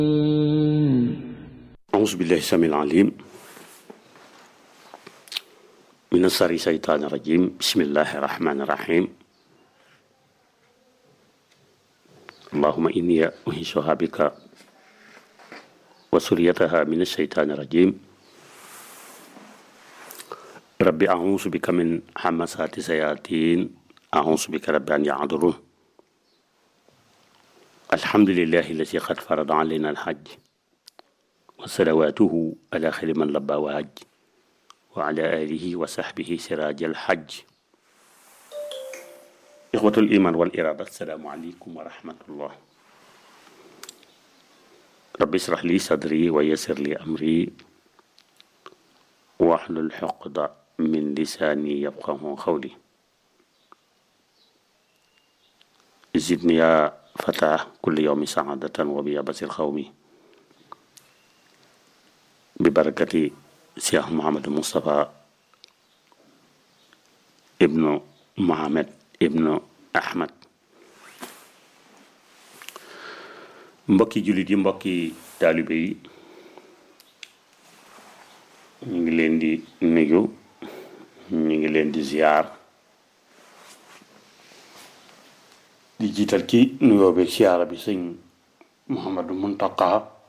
أعوذ بالله السميع العليم من شر الشيطان الرجيم بسم الله الرحمن الرحيم اللهم إني أعيذها بك وذريتها من الشيطان الرجيم ربي أعوذ بك من همزات الشياطين أعوذ بك رب أن يحضرون الحمد لله الذي قد فرض علينا الحج وصلواته على خير من لبى وحج وعلى آله وصحبه سراج الحج إخوة الإيمان والإرادة السلام عليكم ورحمة الله رب اشرح لي صدري ويسر لي أمري واحلل عقدة من لساني يفقهوا قولي زدني يا فتاة كل يوم سعادة وبيابس القوم ببركة شيخ محمد مصطفى ابن محمد ابن Ahmad mbokki jullit yi mbokki taalibe yi ñu ngi leen di nuyu ñu ngi leen di ziar di jiital ci nuyoo bi ziara bi sëñ Mouhamadou Mountakha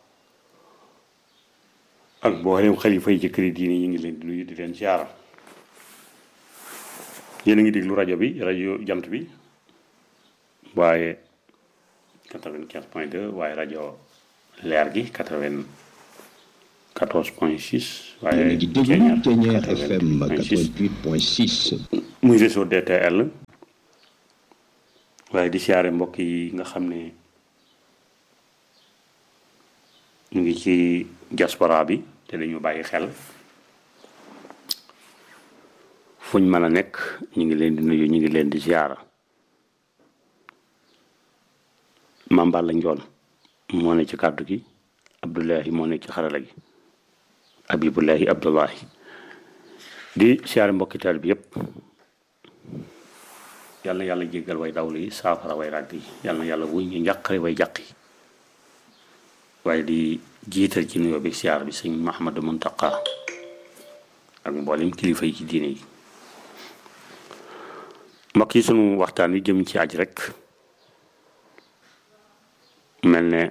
ak mboolem xalifa yi ci kër diine ñu ngi leen di nuyu di leen ziara yéen a ngi déglu rajo bi rajo jant bi waaye 95.2 waaye rajo leer gi 94.6 waaye Ténière FM 88.6 muy réseau DTL waaye di siyaare mbokk yi nga xam ne ñu ngi ci diaspora bi te dañu bàyyi xel fuñ mën a nekk ñu ngi leen di nuyu ñu ngi leen di ziara Mamballa Njoon moo ne ci kàddu gi Abdullahi moo ne ci xarala gi Abibullahi Abdullahi di siyaare mbokkital bi yépp yal na yàlla jéggal way dawlu yi saafara way ràgg yi yal na yàlla wuñ ñu njàqare way jàq yi waaye di jiital ci nuyoo bi siyaar bi sëñ Mahamadou Muntaqa ak mboolem kilifa yi ci diine yi mbokk yi sunu waxtaan wi jëm ci aj rek mel ne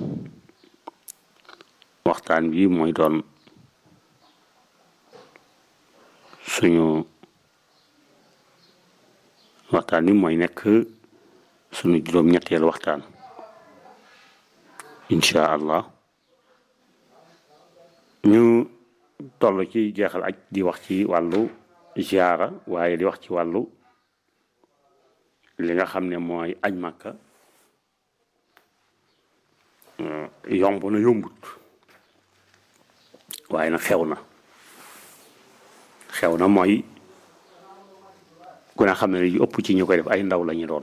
waxtaan wi mooy doon suñu waxtaan wi mooy nekk suñu juróom-ñetteelu waxtaan incha allah ñu toll ci jeexal aj di wax ci wàllu ziara waaye di wax ci wàllu li nga xam ne mooy aj màkka yomb na yombut waaye nag xew na mooy ku ne xam ne yu ëpp ci ñu koy def ay ndaw la ñu doon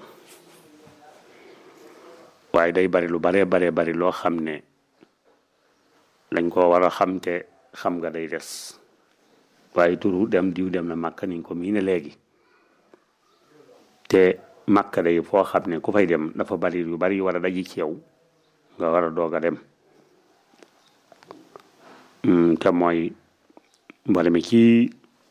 waaye day bari lu bari loo xam ne lañ ko war a xam te xam nga day des waaye turu dem diw dem na màkka niñ ko mii ne léegi te màkka day foo xam ne ku fay dem dafa bari yu bari war a daji ci yow nga war a doog a dem te mooy mbole mi ci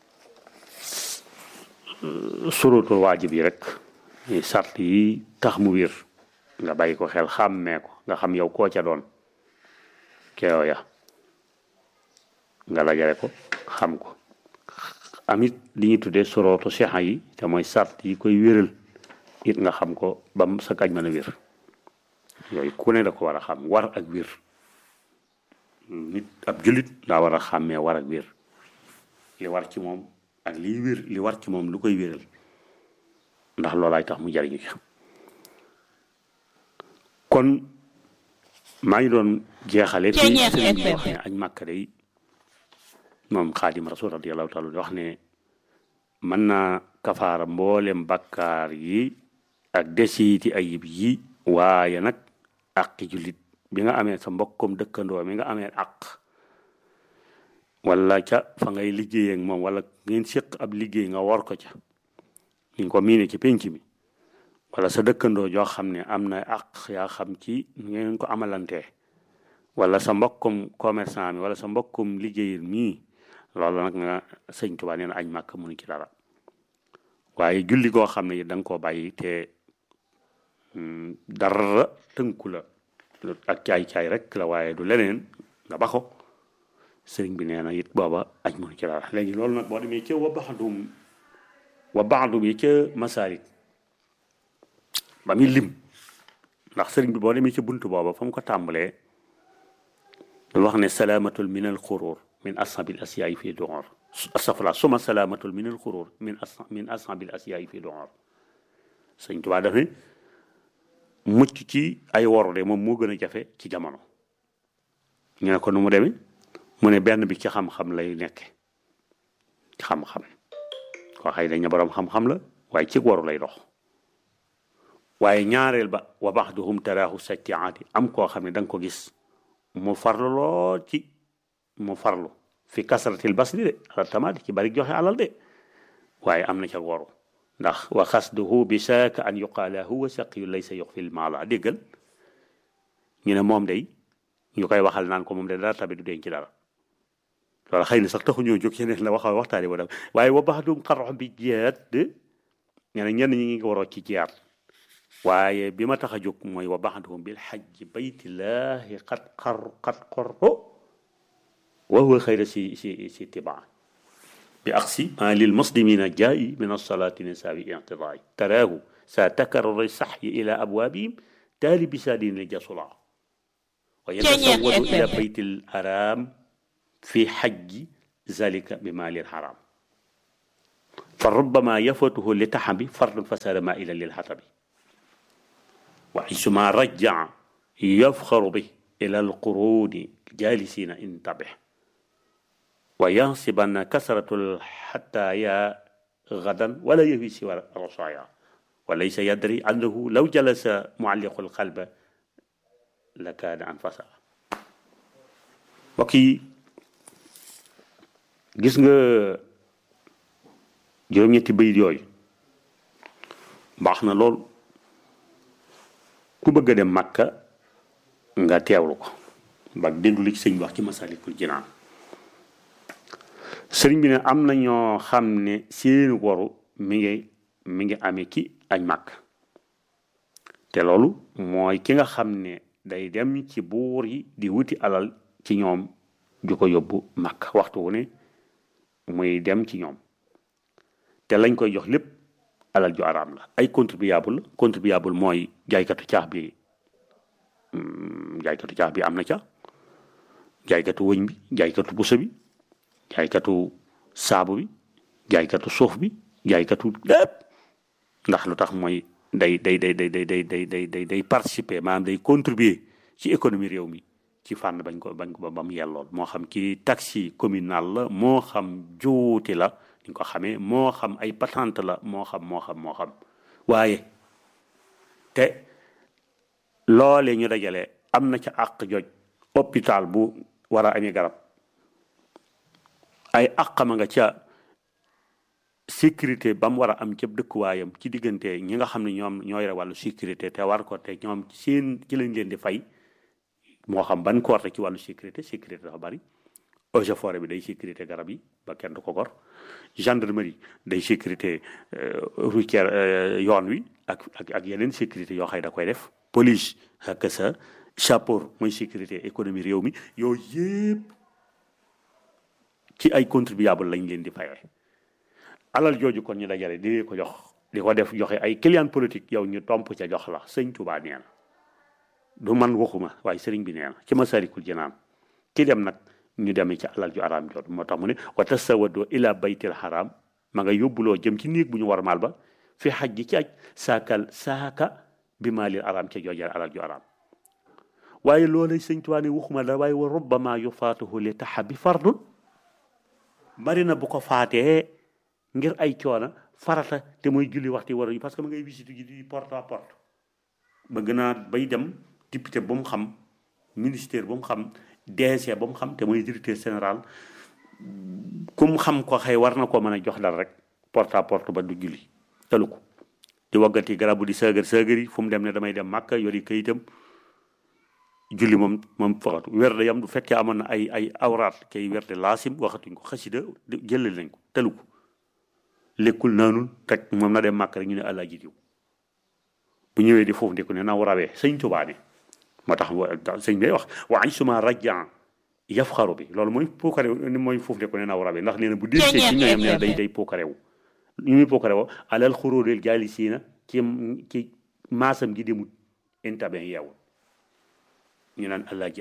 surutul waajib yi rek sart yi tax mu wér nga bàyyi ko xel xàmmee ko nga xam yow koo ca doon keeyo ya nga dajale ko xam ko amit li ñuy tuddee surootu sixa yi te mooy sart yi koy wéral it nga xam ko ba sa kaj mën a wér yooyu ku ne da ko war a xam war ak wér nit ab jullit daa war a xàmmee war ak wér li war ci moom ak liy wér li war ci moom lu koy wéral ndax loolaay tax mu jariñu ci kon maa ngi doon jeexale fi sëriñ bi wax ne añ màkka day moom xaadim rasul radiyallahu taala di wax ne mën naa kafaara mboolem bakkaar yi ak desiiti ayib yi waaye nag àqi jullit bi nga amee sa mbokkum dëkkandoo mi nga amee àq wala ca fa ngay liggéey ak moom wala ngeen séq ab liggéey nga war ko ca ni nga ko miine ci penc mi wala sa dëkkandoo joo xam ne am na àq yaa xam ci ngeen ko amalantee wala sa mbokkum commerçant mi wala sa mbokkum liggéeyal mii loolu nag nga sëñ Tuubaa nee na añ màkk mënu ci dara waaye julli goo xam ne da nga koo bàyyi te dara tënku la ak caay-caay rek la waaye du leneen nga ba ko sëriñ bi nee na it booba añ mënu ci dara léegi loolu nag boo demee ca wa baxdum yi ca masaalik ba muy lim ndax sëriñ bi boo demee ca bunt booba fa mu ko tàmbalee da wax ne salaamatul min al xurur min ashabil asyaay fii duor astafurlah suma salaamatul min al xurur min ashabil asyaay fii duor sëriñ Tuubaa daf ne mucc ci ay woru de moom moo gën a jafe ci jamono ñu ne ko nu mu demee mu ne benn bi ci xam-xam lay nekke ci xam-xam koo xëy dañ ne boroom xam-xam la waaye ci waru lay dox waaye ñaareel ba wa baxduhum taraahu sajtiaati am koo xam ne da nga ko gis mu farlu lool ci mu farlu fi kasratil basri de ala tamaati ci bari joxe alal de waaye am na ca waru ndax wa xasduhu bi saaka an yuqaala huwa saqiyu laysa yuxfil maala déggal ñu ne moom day ñu koy waxal naan ko moom de dara tabi du denc ci dara loolu xëy na sax taxuñoo jóg yeneen la waxtaane ba dem waaye wa baxdum xarrox bi jiyaat de ñu ne ñenn ñi ngi waroo ci jiyaat waaye bi ma tax a jóg mooy wa baxdum bil xajji baytillahi qad qarro wa huwa xayra si tibaa bi aksi ma lil muslimina jaayi min alsalati nisaabi intidaay taraahu sa takarrur saxyi ila abwaabihim taali bisaadin li jasula wa yatasawwadu ila baytil haram fi xajji zalika bi maalil haram fa rubbama yafatuhu li taxabi fardun fasada ma ila lil xatabi wa isuma rajaa yafxaru bi ila alquruni jalisina intabih wa yansibanna kasratul xattaaya gadan wala yahwi siwa rosaaya wa laysa yadri annahu law jalasa mualliqul qalba la kaana anfasa mbokk yi gis nga juróom-ñetti bayit yooyu baax na lool ku bëgg a dem Makka nga teewlu ko ba déglu li ci sëñ wax ci Masaalikul Jinaan sëriñ bi ne am na ñoo xam ne seeni waru mi ngi amee ci añ Makka te loolu mooy ki nga xam ne day dem ci buur yi di wuti alal ci ñoom ju ko yóbbu Makka waxtu wu ne muy dem ci ñoom te lañ koy jox lépp alal ju araam la ay contribuable mooy jaaykatu caax bi am na ca jaaykatu wëñ bi jaaykatu buso bi jaaykatu saabu bi jaaykatu suuf bi jaaykatu lépp ndax lu tax mooy day participer maanaam day contribuer ci économie réew mi ci fànn bañ ko ba mu yellool moo xam ci taxe communal la moo xam juuti la ñu ko xamee moo xam ay patente la moo xam waaye te loole ñu dajale am na ca àq joj hôpital bu war a amee garab ay àqama nga ca sécurité ba mu war a am ca dëkkuwaayam ci diggante ñi nga xam ne ñoom ñoo yore wàllu sécurité te war ko te ñoom ci lañ leen di fay moo xam ban koorte ci wàllu sécurité dafa bari eaux et forêt bi day sécurité garab yi ba kenn du ko gor gendarmerie day sécurité routière yoon wi ak yeneen sécurité yoo xëy da koy def police ak sa chapeau mooy sécurité économie réew mi yooyu yëpp ci ay contribuable lañ leen di fayee alal jooju kon ñu dajale di ko jox di ko def joxe ay client politique yow ñu tomp ca jox la sëñ Tuubaa nee na du man waxuma waaye sëriñ bi nee na ci Masaalikul Jinaan ki dem nag ñu demee ci alal ju araam jot moo tax mu ne wa tasawadoo ila baytil haram ma nga yóbbuloo jëm ci néeg bu ñu war maal ba fi xaj ji ci aj saaka bi maalil araam ca joojal alal ju araam waaye loolay sëñ Tuubaa ne waxuma la waaye wa rubbama yufaatuhu li taxabi fardun bari na bu ko faatee ngir ay coona farata te mooy julli waxtu war a parce que ma ngay visite ji di porte à porte bëgg naa bay dem député ba mu xam ministère ba mu xam DG ba mu xam te mooy directeur général ku mu xam ko xëy war na koo mën a jox dal rek porte à porte ba du julli telu ko di waggati garabu di sëgër yi fu mu dem ne damay dem Màkka yori kayitam julli moom faxatu werde yam du fekkee amoon na ay awraat kay werde laasim waxatuñ ko xasida jëlal nañ ko telu ko lekkul naanul rek moom na dem màkk rek ñu ne àllaaji diw bu ñëwee di foofu ndiku ne naw rawee sëñ Tuubaa ne moo tax sëñ bi wax waañ suma rajjan yaf xaru bi loolu mooy pokarew mooy foofu ndiku ne naw rawee ndax nee na bu déllusee ci ñooñam ne day pokarew ñu muy pokarew alal xuróodeel jaalisiina ci maasam gi demut intaben yeewul ñu naan àllaaji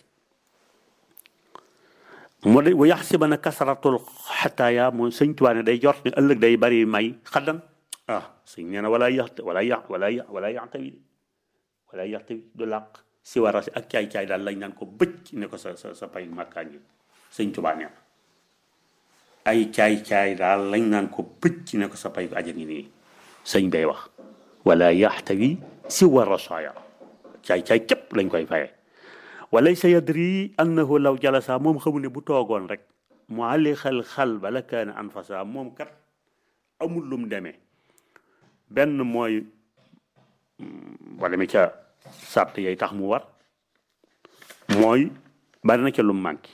moo de wa yaxsibana kasratul xataaya mooy sëñ Tuubaa ne day jort ne ëllëg day bari may xaddan sëñ nee na wala yaxtawi du làq si war a si ak caay-caay daal lañ naan ko bëcc ne ko sa pay màkkaan yi sëñ Tuubaa nee na ay caay-caay daal lañ naan ko bëcc ne ko sa pay aja ngi nii sëñ bay wax wala yaxtawi si war a soya caay-caay képp lañ koy faye walaysa yadri annahu law jalasa moom xamu ne bu toogoon rek mu alixal xal bala kaana anfasa moom kat amul lum demee benn mooy boo demee ca sart yay tax mu war mooy bari na ca lum manqué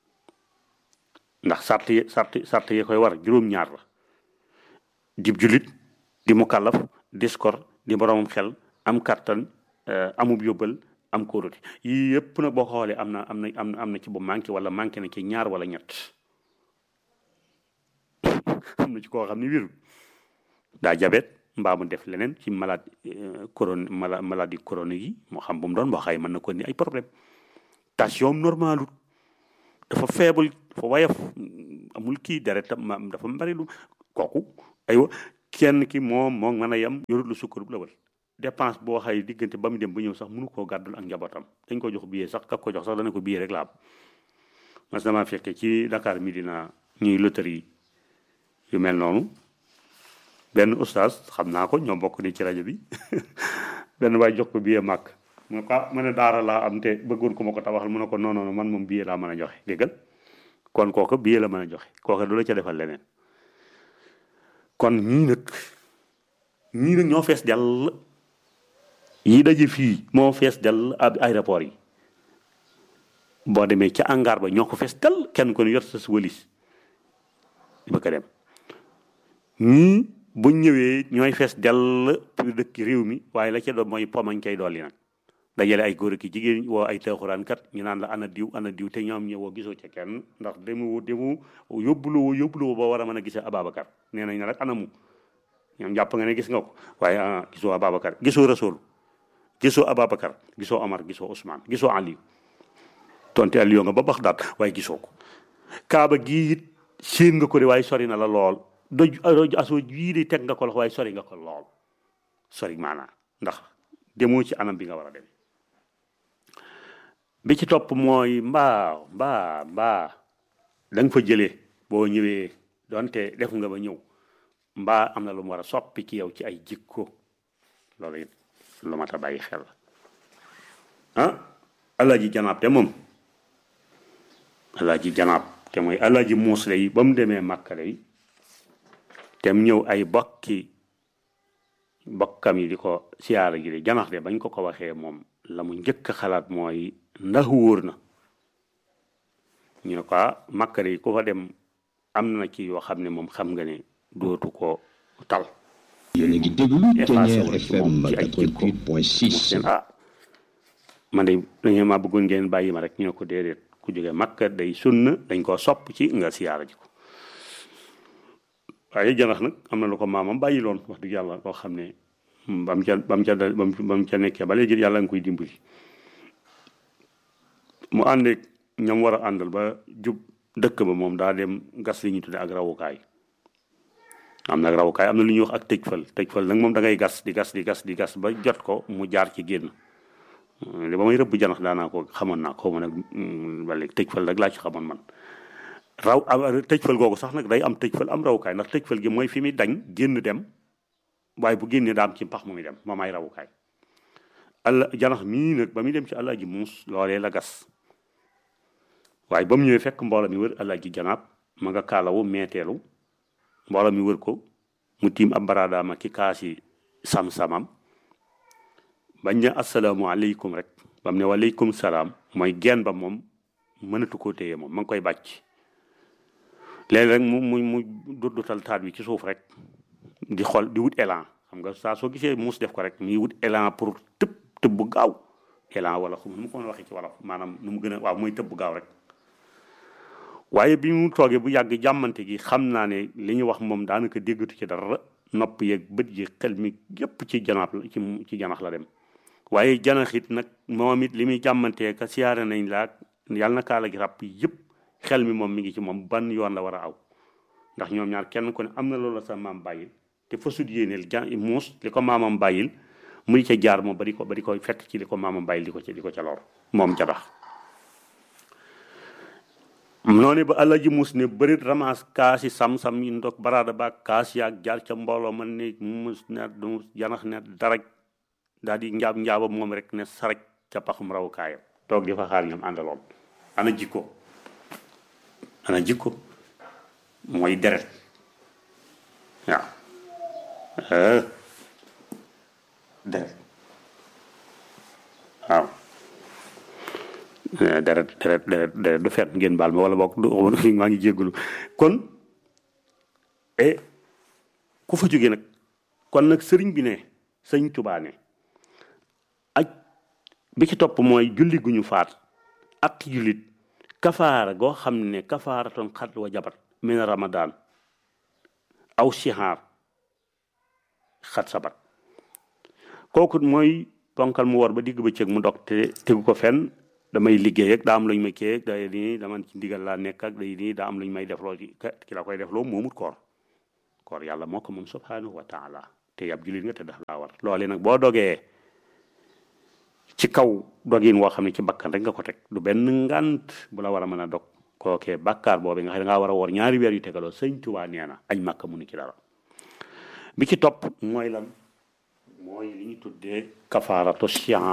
ndax sart yi koy war juróom-ñaar la dib julit di mukallaf diskor di boromam xel am kattan amub yóbbal am kóorati yii yëpp nag boo xoolee am na ci bu manqué wala manqué na ci ñaar wala ñett am na ci koo xam ne wérul daa jabet mbaa mu def leneen ci maladie chronique yi moo xam bu mu doon boo xay mën na ko ni ay problème tension normalut dafa faible dafa wayaf amul kii deretam dafa bari lu kooku aywa kenn ki moom moo mën a yem yorut lu sukkarub la wal dépense boo xay diggante ba mu dem ba ñëw sax mënu koo gàddul ak njabootam dañ ko jox billet sax kak ko jox sax dana ko billet rek la am mas dama fekke ci Dakar Medina ñuy loterie yu mel noonu benn oustaz xam naa ko ñoo bokk ni ci rajo bi benn waay jox ko billet màkk mu ne ko ma ne daara laa am te bëggoon ko ma ko tabaxal mu ne ko non non man moom billet laa mën a joxe déggal kon kooka billet la mën a joxe kooka du la ca defal leneen kon ñii nag ñoo fees dell yi daje fii moo fees dell ab aéroport yi boo demee ca hangar ba ñoo ko fees dell kenn ko ne yor sa wëlis di bëgg a dem ñii buñ ñëwee ñooy fees dell pour dëkk réew mi waaye la ca doon mooy pomañ koy dolli nag dajale ay góor ak jigéen woo ay taaxuraan kat ñu naan la ana diw te ñoom ñëwoo gisoo ca kenn ndax demu yóbbuluwoo ba war a mën a gisee Ababacar nee nañ ne rek anamu ñoom jàpp nga ne gis nga ko waaye gisoo Ababacar gisoo Rasool gisoo Ababacar gisoo Omar gisoo Ousmane gisoo Aliou tonte Aliou nga ba Baxdaad waaye gisoo ko Kaaba gii it séen nga ko de waaye sori na la lool doj aso yii di teg nga ko loxo waaye sori nga ko lool sori maanaa ndax demoo ci anam bi nga war a demee bi ci topp mooy mbaa da nga fa jëlee boo ñëwee donte def nga ba ñëw mbaa am na lu mu war a soppi ci yow ci ay jikko loolu it lu mat a bàyyi xel alaaji janaab te moom alaaji janaab te mooy alaaji muus lay ba mu demee Màkka lay te mu ñëw ay bokkam yi di ko siyaara ji de janax de bañ ko waxee moom la mu njëkk a xalaat mooy ndax wóor na ñu ne ko Màkka yi ku fa dem am na ci yoo xam ne moom xam nga ne dootu ko tal yéen a ngi déglu Ténière FM 88.6 man de dañu ma bëggoon ngeen bàyyi ma rek ñu ne ko déedéet ku jóge Màkka day sunna dañ koo sopp ci nga siyaara ji ko waaye janax nag am na lu ko maamam bàyyi loon wax dëgg yàlla loo xam ne ba mu ca nekkee ba léegi yàlla nga koy dimbali mu àndeeg ñoom war a àndal ba jub dëkk ba moom daa dem gas li ñuy tudde ak rawukaay am na rawukaay am na lu ñuy wax ak tëj fal nag moom da ngay gas di gas ba jot ko mu jaar ci génn li ba may rëbb janax daanaa ko xamoon naa ko ma nag ba léegi tëj fal nag laa ci xamoon man tëj-fal googu sax nag day am tëj-fal am rawukaay ndax tëj-fal gi mooy fi muy dañ génn dem waaye bu génnee daa am ci pax mu muy dem moom ay rawukaay janax mii nag ba muy dem ci Alaaji Muus loolee la gas waaye ba mu ñëwee fekk mbooloo mi wër Alaaji Janaab ma nga kaalawu meeteelu mbooloo mi wër ko mu tiim ab baraadaama ki kaasi sam-samam bañ ne asalaamaaleykum rek ba mu ne waaleykum salaam mooy genn ba moom mënatu koo téye moom ma ngi koy bàcc léegi rek mu duddutal taat bi ci suuf rek di xool di wut élan xam nga saa soo gisee muus def ko rek muy wut élan pour tëb bu gaaw élan wala xam nu mu ko mën a waxee ci wolof maanaam nu mu gën a waaw mooy tëb bu gaaw rek waaye bi mu toogee bu yàgg jàmmante gi xam naa ne li ñu wax moom daanaka déggatu ci dara nopp yeeg bët yi xel mi yépp ci janax la ci janax la dem waaye janax it nag moom it li muy jàmmantee ka siyaare nañ laa yàlla na kaala gi ràpp yëpp xel mi moom mi ngi ci moom ban yoon la war a aw ndax ñoom ñaar kenn ku ne am na loolu la sa maam bàyyil te fasut yéeneel muus li ko maamam bàyyil muy ca jaar moom ba di ko fekk ci li ko maamam bàyyil di ko ca lor moom janax noonu ba àlla ji muus ne bërit ramas kaasi sam-sam yi ndog baraada ba kaas yaag jaar ca mbooloo man ne mus ne du janax ne daraj daal di njaaba moom rek ne saraj ca paxum rawukaayam toog di fa xaar ñoom àndaloon ana jikko mooy deret waaw deret waaw deret du fet ngeen baal ma wala bokk du maa ngi jéggulu kon ku fa jógee nag kon nag sëriñ bi ne sëñ Tuubaa ne aj bi ci topp mooy julli gu ñu faat ak jullit kafaara goo xam ne kafaaratoon xat wa jabat min ramadan aw sihaar xat sabat kooku mooy ponkal mu war ba digg bëccëg mu dog te tegu ko fenn damay liggéey ak daa am luñ may kii ak day nii dama ci ndigal laa nekk ak day nii daa am luñ may defloo ki la koy defloo moomut koor yàlla moo ko moom subhanahu wa taala te yab jullit nga te daf laa war loole nag boo dogee ci kaw dogin woo xam ne ci bakkan rek nga ko teg du benn ngant bu la war a mën a dog kookee bàkkaar boobu nga xam ne dangaa war a woor ñaari weer yu tegaloo sëñ Tuubaa nee na añ màkka mu ni ci dara bi ci topp mooy lan mooy li ñu tuddee kafaaratu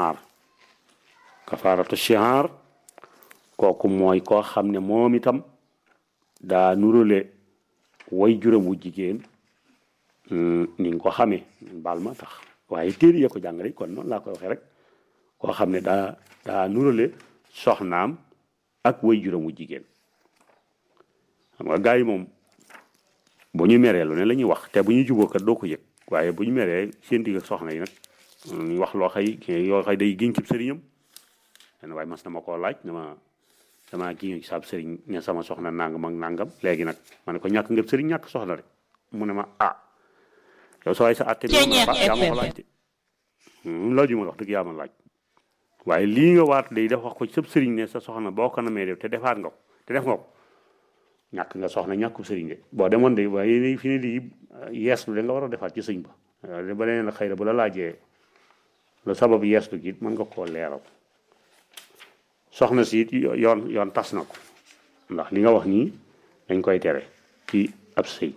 sihaar kooku mooy koo xam ne moom itam daa nurule way juram wu jigéen ni nga ko xamee baal ma tax waaye téere ya ko jàngale kon noonu laa koy waxee rek koo xam ne daa nurule soxnaam ak way juram wu jigéen xam nga gars yi moom bu ñu meree lu ne la ñuy wax te bu ñu juboo kat doo ko yëg waaye bu ñu meree seen digg ak soxna yi nag ñu wax loo xay day giñ ci sëriñam waaye mas na ma koo laaj damaa giñ ci saab sëriñ ne sama soxna nangam ak nangam léegi nag ma ne ko ñàkk ngëb sëriñ ñàkk soxna rek mu ne ma yow sa waay sa atte yaa ma ko laaj de laaju ma wax dëgg yaa ma laaj waaye lii nga waat day def wax ko sëb sëriñ ne sa soxna boo ko namee def te defaat nga ko te def nga ko ñàkk nga soxna ñàkku sëriñ de boo demoon de waaye fi ne di yeeslu da nga war a defaat ci sëñ ba ba leneen la xëy na bu la laajee la sabab yeeslu gi mën nga koo leeral soxna si it yoon tas na ko ndax li nga wax nii dañ koy tere ci ab sëy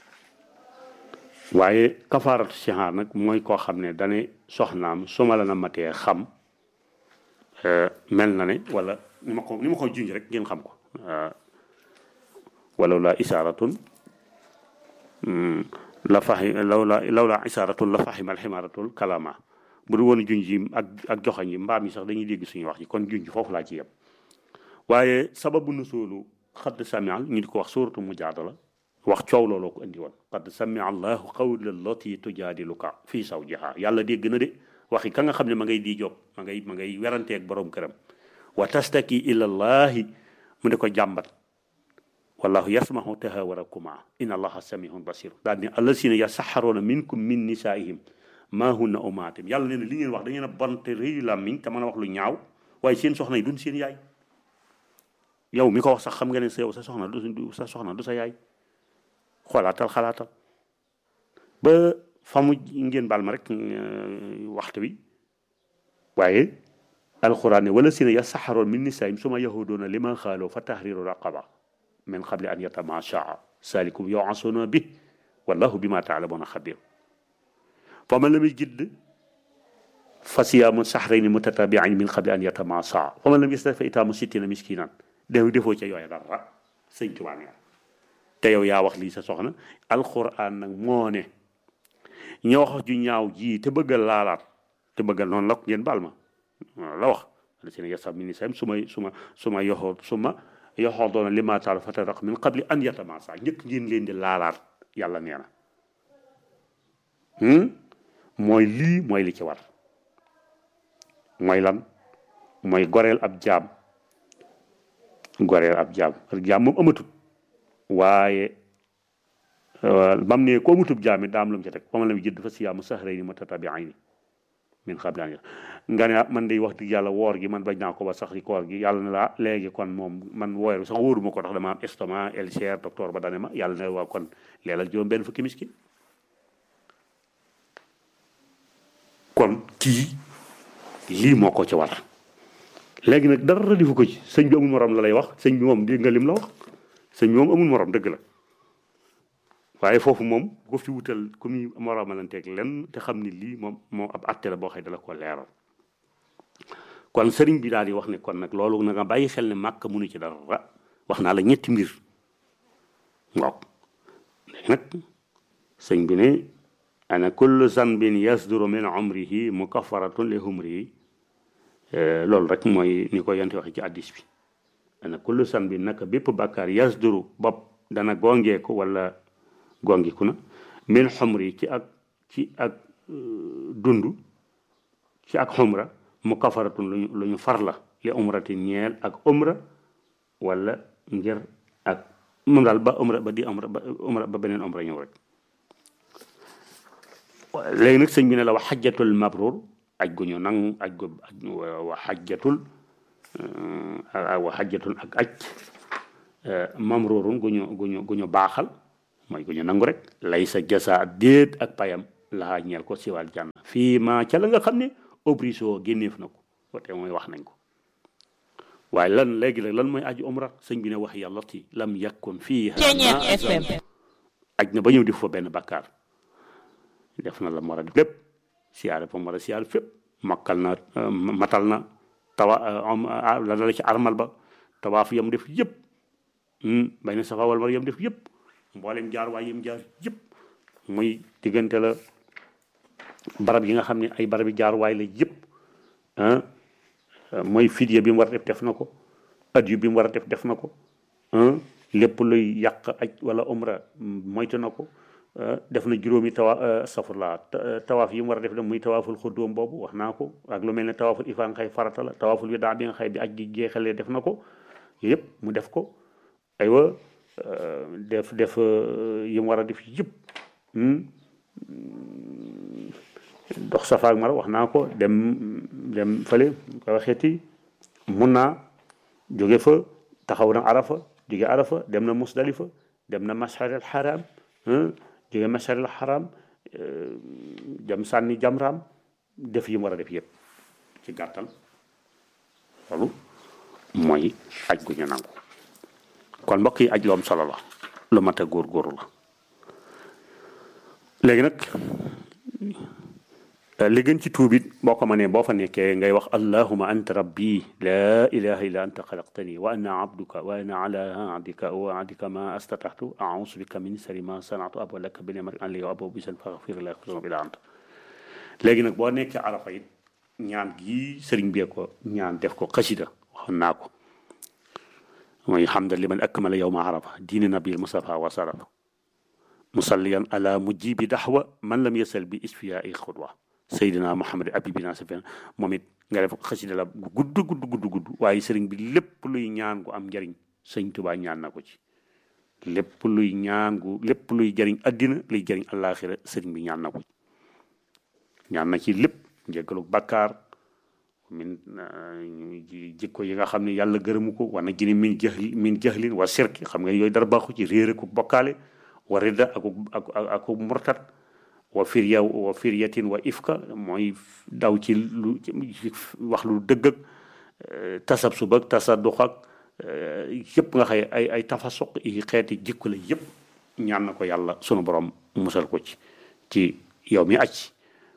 waaye kafaaratu sihaar nag mooy koo xam ne dane soxnaam su ma la na matee xam mel na ne wala ni ma ko junj rek ngeen xam ko walaw la isaaratun la fahi law la isaaratun la fahimal ximaaratul kalama bu du woon junj yi ak joxañ yi mbaam yi sax dañuy dégg suñu wax ji kon junj foofu laa ci yem waaye sababu nusuulu xadd samial ñu di ko wax suuratu mujaadala wax coow looloo ko indi woon qad samia allahu qawla allati tujaadiluka fii zawjiha yàlla dégg na de waxi ka nga xam ne ma ngay di job ma ngay weranteeg borom këram wa tastaki ila allahi mu ne ko jàmbat wallahu yasmahu tahawurakuma inna allaha samihun basir daal ne allasina yasaxaroona minkum min nisaihim maa hunna umaatim yàlla nee na li ngeen wax da ngeen a bonte rëy làmmiñ te mën a wax lu ñaaw waaye seen soxna yi duñ seen yaay yow mi ko wax sax xam nga ne sa yow sa soxna du sa yaay xalaatal ba fa mu ngeen baal ma rek waxtu bi waaye alquran ne wala sina yasaxaroon min nisaihim suma yahudoona lima xaaloo fa tahriru raqaba min qabli an yatamashaa salikum yu'asuna bi wallahu bima taalamuuna xabir fa man lam yajid fa siyaamu sahrayni mutatabi'ayn min qabli an yatamashaa fa man lam yastati' fa itaamu sittina miskinan defoo ca yooya dara sëñ Tuubaa nee te yow yaa wax lii sa soxna alquran nag moo ne ñoo wax ju ñaaw ji te bëgg a laalaat te bëgg a noonu la ngeen baal ma la wax la seen yasab min nisam suma yoxoo doona li ma taal fataraq min qabli an yatamasa njëkk ngeen leen di laalaat yàlla nee na mooy lii mooy li ci war mooy lan mooy goreel ab jaam moom amatut waaye bam ne ko amutub jaam it daam lu mu ca teg ba ma la mu jëdd fa siyaamu sahrayni mutatabi'ayni min qabli an nga ne man day wax dëgg yàlla woor gi man bañ naa ko ba sax ci koor gi yàlla ne la léegi kon moom man wooyru sax wóoruma ko tax dama am estomac ulcère docteur ba dane ma yàlla ne waa kon leelal juróom benn fukki miskin kon kii lii moo ko ci war léegi nag dara defu ko ci sëñ bi amul morom la lay wax sëñ bi moom dégg nga lim la wax sëñ bi moom amul morom dëgg la waaye foofu moom ko fi wutal ku muy moromalanteeg lenn te xam ni lii moom ab atte la boo xëy dala ko leeral kon sëriñ bi daal di wax ne kon nag loolu na nga bàyyi xel ne màkk munu ci dara wax naa la ñetti mbir waaw léegi nag sëñ bi ne ana kullu zanbin yasduru min umrihi mukaffaratun li humrihi loolu rek mooy ni ko yonte waxe ci addis bi ana kullu zanbin naka bépp bàkkaar yasduru bopp dana gongeeku wala gongiku na min xumri ci ak dund ci ak xumra mukaffaratun lu ñu far la li umrati ñeel ak umra wala ngir ak moom daal ba umra ba di umra ba beneen umra ñëw rek léegi nag sëñ bi ne la wa xajjatul mabrur aj gu ñu nang aj gu wa xajjatul ak aj mamrurun gu ñu baaxal mooy gu ñu nangu rek lay sa jasa déet ak payam laa ñeel ko siwal jànn fii ma ca la nga xam ne obriso génneef na ko wate mooy wax nañ ko waaye lan léegi nag lan mooy aju umra sëñ bi ne wax yàlla ti lam yakun fii aj na ba ñëw def fa benn bakkaar def na la mu war a def lépp siyaare fa mu war a siyaare fépp makkal na matal na la dala ci armal ba tawaaf yam def yëpp bay na safa wal mar yam def yëpp mboolem jaar waay yam jaar yëpp muy diggante la barab yi nga xam ne ay barab yi jaar waay la yëpp mooy fidya bi mu war a def na ko adiyu bi mu war a def na ko lépp luy yàq aj wala umra moytu na ko def na juróomi tawaaf yi mu war a def la muy tawaaful xuddoom boobu wax naa ko ak lu mel ne tawaaful ifaa nga xëy farata la tawaaful widaa bi nga xëy bi aj gi jeexalee def na ko yëpp mu def ko aywa def yi mu war a def yëpp dox safa ak mara wax naa ko dem fële ko waxeeti mun naa jóge fa taxaw na arafa jóge arafa dem na musdalifa dem na mashar al haram jóge mashar al haram dem sànni jamraam def yi mu war a def yëpp ci gàttal loolu mooy aj gu ñu nangu kon mbokk yi aj lu am solo la lu mat a góorgóorlu la léegi nag li gën ci tuubit boo ko mënee boo fa nekkee ngay wax allahuma anta rabbi la ilaha illa anta xalaqtani wa ana abduka wa ana ala ahdika wa wa'dika ma astataxtu a'uuzu bika min sharri ma sana'tu abu laka bi ni'matika alayya wa abu bisan faghfir li ila anta léegi nag boo nekkee arafa it ñaan gii sëriñ bee ko ñaan def ko xasida waxoon naa ko mooy hamdan liman akmala yawma arafa diini nabil mustafa wa sarafa musalliyan ala mujibi daxwa man lam yasal bi isfiyaai xudwa Seydina Muhammad abibina safin moom it nga def xasida la gudd waaye sëriñ bi lépp luy ñaan gu am njariñ sëñ Tuubaa ñaan na ko ci lépp luy jariñ addina luy jariñ àllaaxira sëriñ bi ñaan na ko ci ñaan na ci lépp njéggalu bakkaar min jikko yi nga xam ne yàlla gërëmu ko war na jëni min jahlin wa sirki xam nga yooyu dara baaxu ci réere ko bokkaale wa ridda ak murtat wa firyatin wa ifka mooy daw ci lu wax lu dëgg ak tasabsub ak tasadduq ak yëpp nga xëy ay tafasuq yi xeeti jikko la yëpp ñaan na ko yàlla sunu borom musal ko ci yow mi aj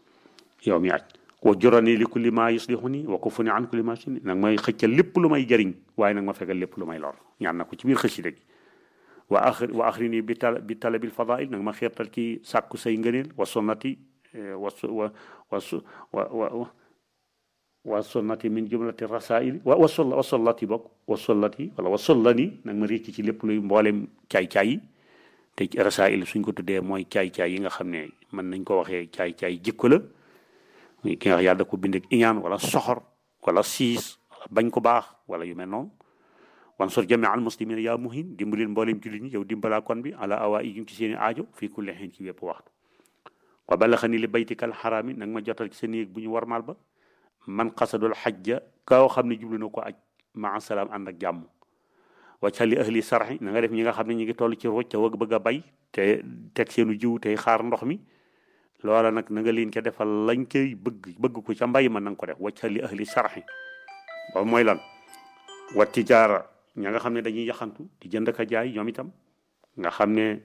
wa jorani li kulli ma yuslihuni wa kufuni an kulli ma suni nag may xëccal lépp lu may jariñ waaye nag ma fegal lépp lu may lor ñaan na ko ci biir xëcc gi wa axrini bi talabil fadail nag ma xeertal ci sàkku say ngëneel wa sunnati wa sunnati min jumlati rasaili wa wasullati bokk wasullati wala wasullani nag ma récc ci lépp luy mboolem caay-caay yi te rasail suñ ko tuddee mooy caay-caay yi nga xam ne mën nañ ko waxee caay-caay jikko la muy ki nga wax yàlla da ko bind ak iñaan wala soxor wala siis wala bañ ko baax wala yu mel noonu wansur jami al muslimin yaa muhin dimbalil mboolem jullit ñi yow dimbalaa kon bi ala awaa ijum ci seeni aajo fii kulli xiin ci wépp waxtu wa balaxani li baytikal xaraami nag ma jotal ci sa néeg bu ñu warmaal ba man qasadul xajja koo xam ne jublu na ko aj maa salaam ànd ak jàmm wacca li ahli sarxi na nga def ñi nga xam ne ñi ngi toll ci ruuj te wëgg bëgg a bay te teg seenu jiw tey xaar ndox mi loola nag na nga leen ca defal lañ koy bëgg ko ca mbay ma na nga ko def wacca li ahli sarxi boobu mooy lan wa tijaara ña nga xam ne dañuy yaxantu di jënd ka jaay ñoom itam nga xam ne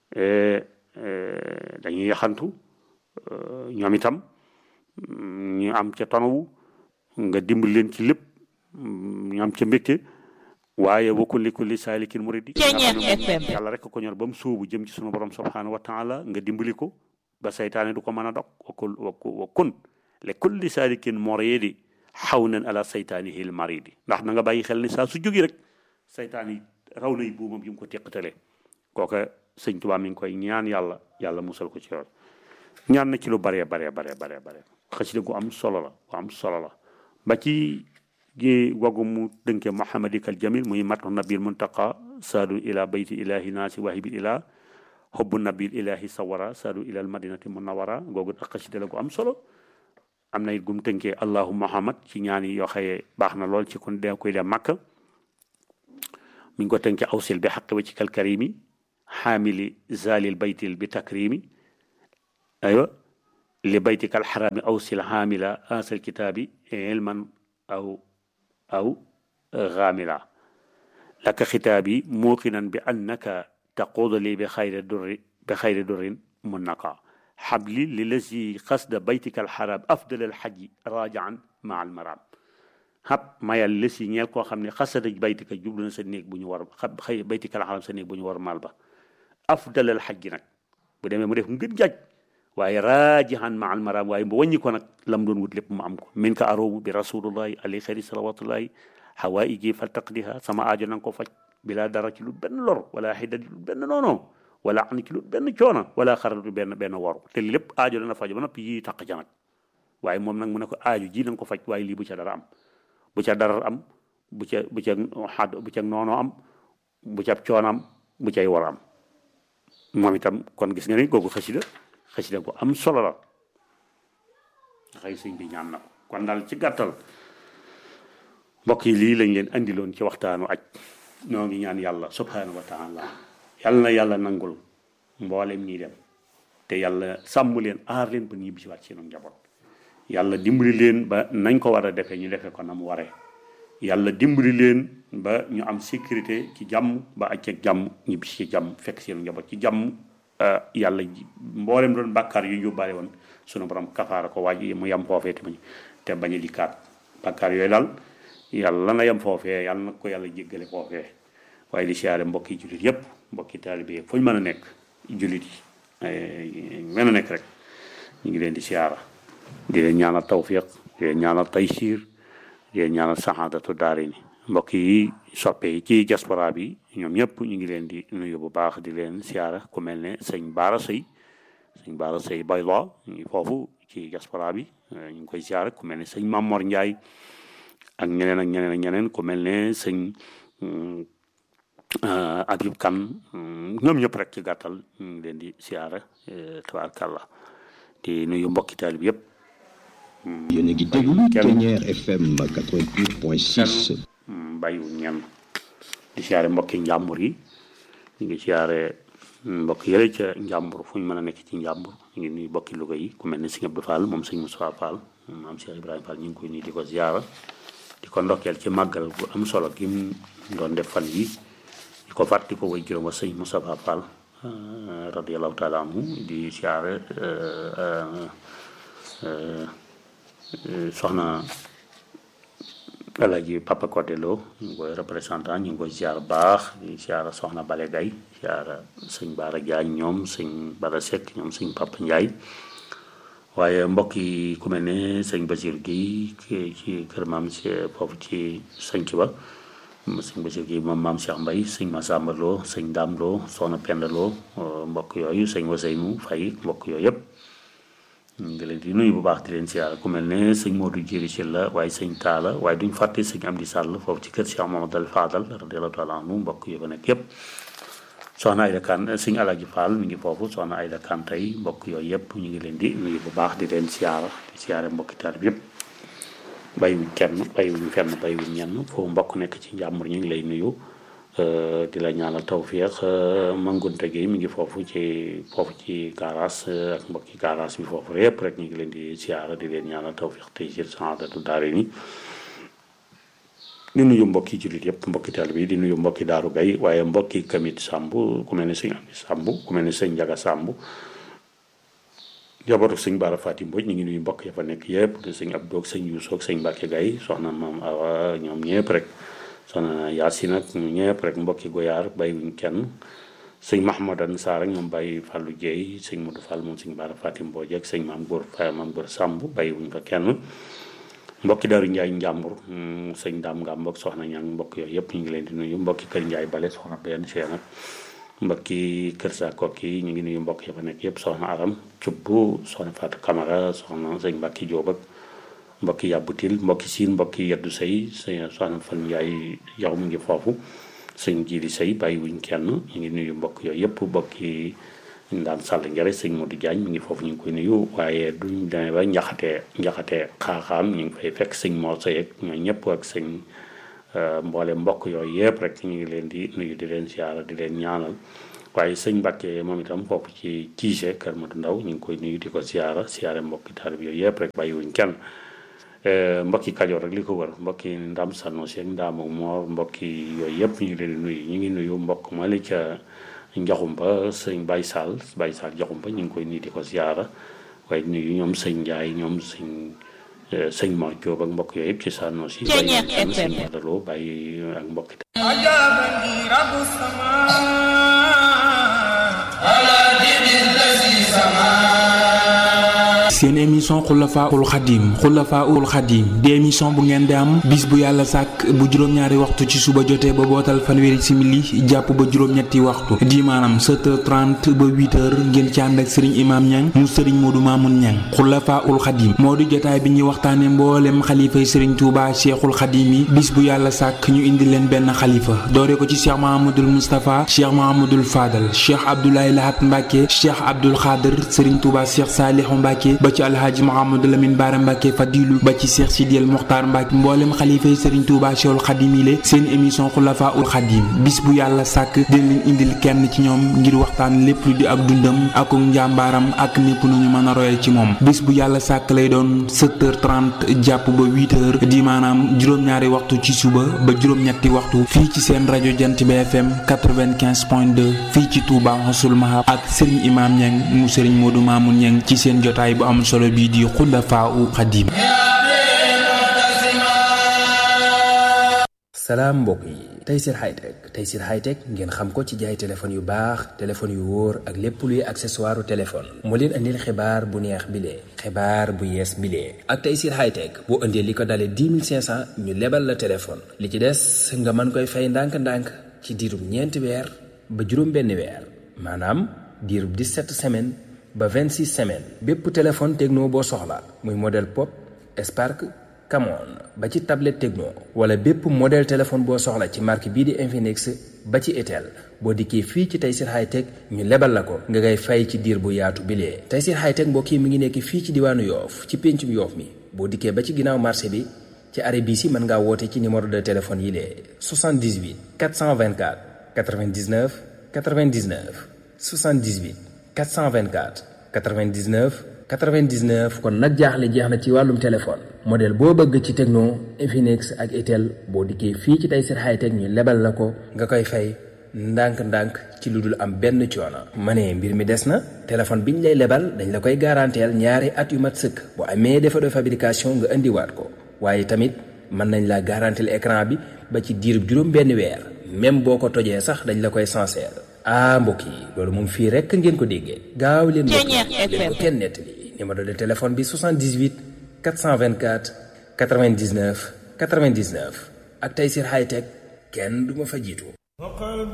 dañuy yaxantu ñoom itam ñu am ca tonawu nga dimbali leen ci lépp ñu am ca mbégte waaye wa kulli saalikin muridi yàlla rek ko ñor ba mu sóobu jëm ci sunu borom subhanahu wa taala nga dimbali ko ba saytaane du ko mën a dog wa kun li kulli saalikin muridi xawnan ala saytaanihi l maridi ndax na nga bàyyi xel ni saa su jógi rek saytaan yi raw nay buumam yi mu ko teqatale kooka sëñ Tuubaa mi ngi koy ñaan yàlla musal ko ci yoon ñaan na ci lu bare xasida gu am solo la ba ci gi wagu mu dënke Muhammadikal Jamil muy matu nabil muntaqa saadu ila bayti ilahi naasi wahibil ilah hubbu nabil ilahi sawara saadu ila al madinati munawara googu ak xasida la gu am solo am na it gum tënkee allahu muhammad ci ñaan yi yoo xëyee baax na lool ci kon dee koy dem Makka mi ngi ko tënkee awsil bi xaqi wa ci kal karimi xaamili zalil baytil bi takrimi aywa li baytikal xaraami awsil xaamila asal kitaabi ilman aw xaamila laka xitaabi muuqinan bi annaka taquudu li bi xayri durrin munnaka xabli li lazi xasda baytikal xaraam afdal al xaji raajaan maa al maraam xab mayal lësi ñeel koo xam ne xasada baytika jublu na sa néeg bu ñu war xëy baytikal xaraam sa néeg bu ñu war maal ba afdal al xaji nag bu demee mu def ngën jaaj waaye raajihan ma al maraam waaye mu wàññi ko nag lam doon wut lépp mu am ko min ka aroomu bi rasulullahi alayhi xayri salawatullahi xawaaiji faltaqdiha sama aajo na nga ko faj bilaa dara ci lu benn lor wala xidda ci lu benn noono wala an ci lu benn coona wala xaratu benn waru te lépp aajo dana faj ba noppi yii taq ca nag waaye moom nag mu ne ko aajo ji na nga ko faj waaye lii bu ca dara am bu ca dara am bu ca noonoo am bu ca coona am bu cay war am moom itam kon gis nga ni googu xasida ko am solo la xëy sëñ bi ñaan na ko kon daal ci gàttal mbokk yi lii lañ leen andiloon ci waxtaanu aj ñoo ngi ñaan yàlla subhanahu wa taala yàlla na yàlla nangul mboolem ñi dem te yàlla sàmm leen aar leen ba ñibbi si waat seen njaboot yàlla dimbali leen ba nañ ko war a defee ñu defee ko na mu waree yàlla dimbali leen ba ñu am sécurité ci jàmm ba aj ak jàmm ñibbi si jàmm fekk seen njaboot ci jàmm yàlla mboolem doon bàkkaar yu ñu bàyyi woon sunu borom kafaara ko waaj mu yem foofee te bañ a dikkaat bàkkaar yooyu daal yàlla na yem foofee yàlla na ko yàlla jéggale foofee waaye di siyaare mbokki jullit yépp mbokki taalibe yi fu ñu mën a nekk jullit yi mën a nekk rek ñu ngi leen di siyaara di leen ñaanal tawfiq di leen ñaanal taysiir di leen ñaanal saxaadatu daarayni mbokk yi soppe yi ci diaspora bi ñoom ñëpp ñu ngi leen di nuyu bu baax di leen siyaara ku mel ne sëñ Baara Sëy Bayla ñu ngi foofu ci diaspora bi ñu ngi koy siyaara ku mel ne sëñ Mamor Ndiaye ak ñeneen ku mel ne sëñ Abib Kan ñoom ñëpp rek ci gàttal ñu ngi leen di siyaara tabaarkàlla di nuyu mbokki taalib yëpp. yéen a ngi déglu Ténière FM 88.6. bàyyiwuñ ñenn di siyaare mbokki njàmbur yi ñu ngi siyaare mbokk yële ca njàmbur fu ñu mën a nekk ci njàmbur ñu ngi nuyu mbokki Louga yi ku mel ne sëñ Abdou Fall moom sëñ Moussa Fall maam Cheikh Ibrahima Fall ñu ngi koy nuyu di ko ziyaara di ko ndokkeel ci màggal gu am solo gi mu doon def fan yi di ko fàttali ko way juróom wa sëñ Moussa Fall radiyallahu taala anhu di siyaare soxna Alaaji Papa Codelo ñu ngi koy représentant ñu ngi koy ziar baax di ziar soxna Bale Gaye ziar sëñ Baara Diagne ñoom sëñ Bara Seck ñoom sëñ Papa Ndiaye waaye mbokk yi ku mel ne sëñ Bachir gi ci kër maam si foofu ci sëñ ba sëñ Bachir gi moom maam Cheikh Mbaye sëñ Massamba Lo sëñ Dame Lo soxna Penda Lo mbokk yooyu sëñ Waseynu Fay mbokk yooyu yëpp ñu ngi leen di nuyu bu baax di leen siyaara ku mel ne sëñ Modou Jiri ci la waaye sëñ Taala waaye duñ fàtte sëñ Amdi Sall foofu ci kër Cheikh Mamadou Fadal radiyallahu taala anhu mbokk yu fa nekk yëpp soxna Ayda Kan sëñ Alaji Fall mi ngi foofu soxna Ayda Kan tey mbokk yooyu yëpp ñu ngi leen di nuyu bu baax di leen siyaara di siyaare mbokki taal bi yëpp bàyyiwuñ kenn bàyyiwuñ fenn bàyyiwuñ ñenn foofu mbokk nekk ci njàmbur ñu ngi lay nuyu di la ñaanal tawféex mangunte gi mi ngi foofu ci garage ak mbokki garage bi foofu yëpp rek ñu ngi leen di siyaara di leen ñaanal tawféex tey ci Saadatu Daarayni di nuyu mbokki jullit yëpp mbokki taal bi di nuyu mbokki Daaru Gay waaye mbokki Kamit Samb ku mel ne sëñ Ami Samb ku mel ne sëñ Njaga Samb jabootu sëñ Bara Fatim Mbodj ñu ngi nuyu mbokk ya fa nekk yëpp de sëñ Abdou ak sëñ Youssou ak sëñ Mbacke Gaye soxna Maam Awa ñoom ñëpp rek soxna Yaasin ak ñu ñëpp rek mbokki Goyaar bàyyiwuñ kenn sëñ Mahamadan Sarr ak ñoom bàyyi Fallou Dieye sëñ Modou Fall moom sëñ Bara Fatim Mbodj ak sëñ Maam Góor Samb bàyyiwuñ fa kenn mbokki Daaru Njaay Njàmbur sëñ Daam Ngam ak soxna Ñang mbokk yooyu yëpp ñu ngi leen di nuyu mbokki Kër Njaay Bale soxna benn seen ak mbokki Kër Sakok yi ñu ngi nuyu mbokk ya fa nekk yëpp soxna Aram Cubb soxna Fatou Camara soxna sëñ Mbàkki Jóob ak mbokki Yàbbutil mbokki Siin mbokki Yeddu Sëy sëñ soxna Fan Njaay yow mu ngi foofu sëñ Jili Sëy bàyyiwuñ kenn ñu ngi nuyu mbokk yooyu yëpp mbokki Ndaan Sall Ngere sëñ Modou Diagne mi ngi foofu ñu ngi koy nuyu waaye duñ demee ba njaxate xaaxaam ñu ngi fay fekk sëñ Mor Seye ak ñooy ñëpp ak sëñ mboole mbokk yooyu yëpp rek ñu ngi leen di nuyu di leen siyaara di leen ñaanal waaye sëñ Mbàkke moom itam foofu ci Kiise Kër Madu Ndaw ñu ngi koy nuyu di ko siyaare mbokki taalibe yooyu yëpp rek bàyyiwuñ kenn mbokki Kajoor rek li ko wër mbokki Ndam Sanosi ak Ndaamu Moor mbokki yooyu yëpp ñu ngi leen di nuyu ñu ngi nuyu mbokk ma li ca Njaxumba sëñ Baye Sall Njaxumba ñu ngi koy nuyu di ko siyaara waaye nuyu ñoom sëñ Njaay ñoom sëñ Mor Jóob ak mbokk yooyu yëpp ci Sanosi bàyyi sëñ Badaloo bàyyi ak mbokki seen émission Xulafaa'ul Xadim di émission bu ngeen di am bis bu yàlla sàkk bu juróom-ñaari waxtu ci suba jotee ba bootal fanweeri simili jàpp ba juróom-ñetti waxtu di maanaam 7h30 ba 8h ngeen ci ànd ak sëriñ Imam Ñang mu sëriñ Modou Mamoun Ñang Xulafaa'ul Xadim moo di jotaay bi ñuy waxtaane mboolem xalifay sëriñ Touba Cheikhul Xadim yi bis bu yàlla sàkk ñu indi leen benn xalifa doore ko ci Cheikh Mahamadul Moustapha Cheikh Mahamadul Fadal Cheikh Abdoulaye Lahat Mbacke Cheikh Abdoul Khader sëriñ Touba Cheikh Salihu Mbacke ba ci alhaaji Mouhamadou Lamine Bara Mbacke Fadilu ba ci Cheikh Sidiel Mokhtar Mbacke mboolem xalifa yi Serigne Touba Cheikhul Khadim yi le seen émission Xulafaa'ul Khadim bis bu yàlla sàkk dina leen indil kenn ci ñoom ngir waxtaan lépp lu di ak dundam ak njàmbaaram ak népp nañu mën a royal ci moom bis bu yàlla sàkk lay doon 7h30 jàpp ba 8h di maanaam juróom-ñaari waxtu ci suba ba juróom-ñetti waxtu fii ci seen rajo Jant bi FM 95.2 fii ci Touba Xossul Mahab ak Serigne Imam Ñang mu Serigne Modou Mamoun Ñang ci seen jotaay bu am solo bii di Xulafaa'ul Xadim. salaam mbokk yi Tayssir Hightech ngeen xam ko ci jaay téléphone yu baax téléphone yu wóor ak lépp luy accessoire téléphone moo leen andil xibaar bu neex bile xibaar bu yees bile ak Tayssir Hightech boo indee li ko dalee 10 500 ñu lebal la téléphone li ci des nga mën koy fay ndànk-ndànk ci diirub ñeenti weer ba juróom-benn weer maanaam diirub 17 semaines ba 26 semaines bépp téléphone Tecno boo soxla muy modèle Pop Spark Camon ba ci tablette Tecno wala bépp modèle téléphone boo soxla ci marque bii di Infinix ba ci Itel boo dikkee fii ci Tayssir Hightech ñu lebal la ko nga ngay fay ci diir bu yaatu bilee Tayssir Hightech mbokk yi mi ngi nekk fii ci diwaanu Yoof ci péncum Yoof mi boo dikkee ba ci ginnaaw marché bi ci arrêt bii si mën ngaa woote ci numéro de téléphone yi lee 78 424 99 99 78 424 99 kon nag jaaxle jeex na ci wàllum téléphone modèle boo bëgg ci Tecno Infinix ak Itel boo dikkee fii ci Tayssir Hightech ñu lebal la ko nga koy fay ndànk-ndànk ci lu dul am benn coono. ma ne mbir mi des na téléphone biñ lay lebal dañ la koy garanteel ñaari at yu mat sëkk bu amee défaut de fabrication nga indiwaat ko waaye tamit mën nañ la garanteel écran bi ba ci diirub juróom benn weer même boo ko tojee sax dañ la koy sincère. mbokk yi loolu moom fii rekk ngeen ko déggee gaaw leen mbokk leen ko kenn nettali numéro de téléphone bi 78 424 99 99 ak Tayssir Hightech kenn du ma fa jiitu.